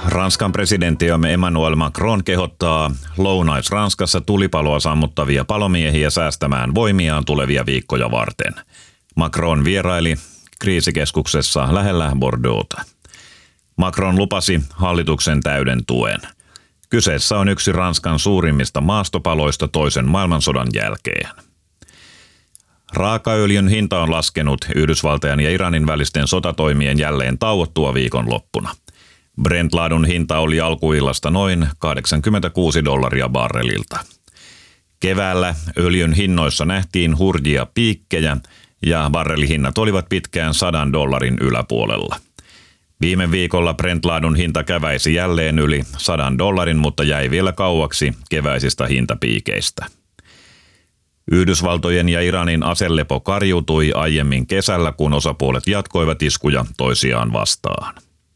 Ranskan presidentti Emmanuel Macron kehottaa Lounais-Ranskassa tulipaloa sammuttavia palomiehiä säästämään voimiaan tulevia viikkoja varten. Macron vieraili kriisikeskuksessa lähellä Bordeauxta. Macron lupasi hallituksen täyden tuen. Kyseessä on yksi Ranskan suurimmista maastopaloista toisen maailmansodan jälkeen. Raakaöljyn hinta on laskenut Yhdysvaltain ja Iranin välisten sotatoimien jälleen tauottua viikonloppuna. Brent-laadun hinta oli alkuillasta noin $86 barrelilta. Keväällä öljyn hinnoissa nähtiin hurjia piikkejä ja barrelihinnat olivat pitkään $100 yläpuolella. Viime viikolla Brent-laadun hinta käväisi jälleen yli $100, mutta jäi vielä kauaksi keväisistä hintapiikeistä. Yhdysvaltojen ja Iranin aselepo karjutui aiemmin kesällä, kun osapuolet jatkoivat iskuja toisiaan vastaan.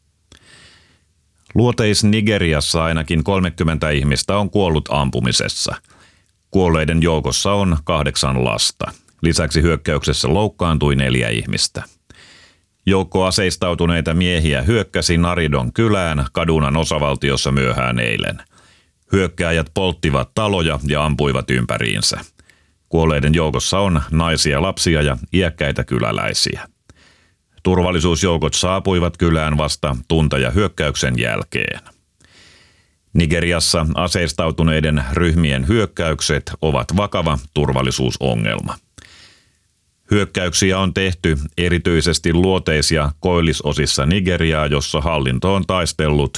Luoteis-Nigeriassa ainakin 30 ihmistä on kuollut ampumisessa. Kuolleiden joukossa on 8 lasta. Lisäksi hyökkäyksessä loukkaantui 4 ihmistä. Joukko aseistautuneita miehiä hyökkäsi Naridon kylään Kadunan osavaltiossa myöhään eilen. Hyökkääjät polttivat taloja ja ampuivat ympäriinsä. Kuolleiden joukossa on naisia, lapsia ja iäkkäitä kyläläisiä. Turvallisuusjoukot saapuivat kylään vasta tunteja hyökkäyksen jälkeen. Nigeriassa aseistautuneiden ryhmien hyökkäykset ovat vakava turvallisuusongelma. Hyökkäyksiä on tehty erityisesti luoteis- ja koillisosissa Nigeriaa, jossa hallinto on taistellut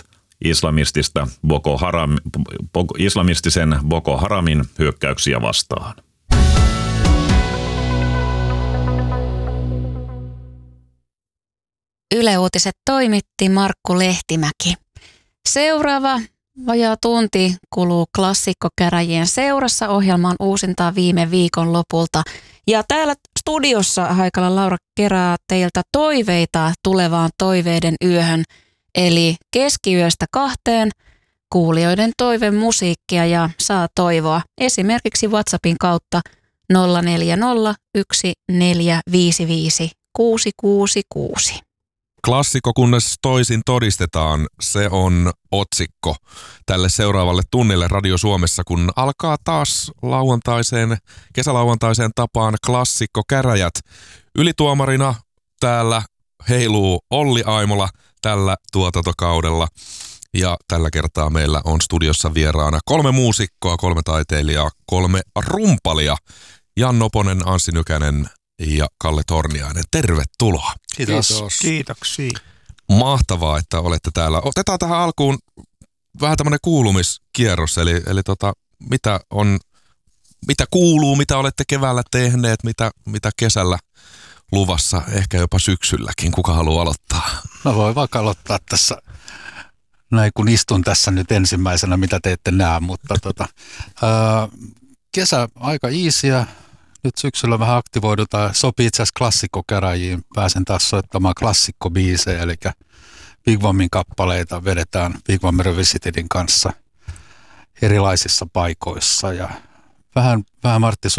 islamistisen Boko Haramin hyökkäyksiä vastaan. Yle Uutiset toimitti Markku Lehtimäki. Seuraava vajaa tunti kuluu Klassikkokäräjien seurassa. Ohjelman uusintaa viime viikon lopulta. Ja täällä studiossa Haikala Laura kerää teiltä toiveita tulevaan toiveiden yöhön. Eli keskiyöstä 2 kuulijoiden toivemusiikkia ja saa toivoa esimerkiksi WhatsAppin kautta 040 1455 666. Klassikko, kunnes toisin todistetaan, se on otsikko tälle seuraavalle tunnille Radio Suomessa, kun alkaa taas kesälauantaiseen tapaan Klassikkokäräjät. Ylituomarina täällä heiluu Olli Aimola tällä tuotantokaudella. Ja tällä kertaa meillä on studiossa vieraana 3 muusikkoa, 3 taiteilijaa, 3 rumpalia. Jan Noponen, Anssi Nykänen ja Kalle Torniainen. Tervetuloa. Kiitos. Kiitoksia. Mahtavaa, että olette täällä. Otetaan tähän alkuun vähän tämmöinen kuulumiskierros, eli mitä kuuluu, mitä olette keväällä tehneet, mitä kesällä luvassa, ehkä jopa syksylläkin. Kuka haluaa aloittaa? Mä voin vaikka aloittaa tässä, näin kun istun tässä nyt ensimmäisenä, mitä te ette näe, mutta kesä aika easyä. Nyt syksyllä vähän aktivoidutaan. Sopii itse asiassa Klassikkokäräjiin. Pääsen taas soittamaan klassikkobiisejä, eli Big Bambin kappaleita vedetään Big Band Revisitedin kanssa erilaisissa paikoissa. Ja vähän Martti